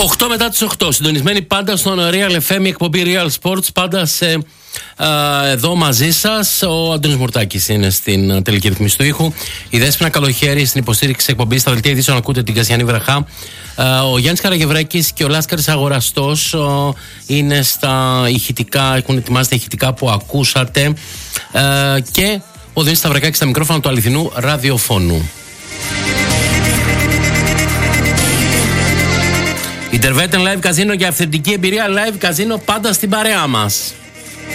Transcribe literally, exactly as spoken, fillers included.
οκτώ μετά τις οκτώ, συντονισμένοι πάντα στον Real εφ εμ, η εκπομπή Real Sports, πάντα σε, α, εδώ μαζί σας. Ο Αντώνης Μουρτάκης είναι στην τελική ρυθμίση του ήχου. Η Δέσποινα Καλοχέρη στην υποστήριξη της εκπομπής. Στα δελτία ειδήσεων ακούτε την Κασιανή Βραχά. Α, ο Γιάννης Καραγευρέκης και ο Λάσκαρης Αγοραστός α, είναι στα ηχητικά, έχουν ετοιμάσει τα ηχητικά που ακούσατε. Α, και ο Δήμης Σταυρακάκης στα μικρόφωνα του αληθινού ραδιοφώνου. Interveten Live Casino και αυθεντική εμπειρία Live Casino πάντα στην παρέα μας.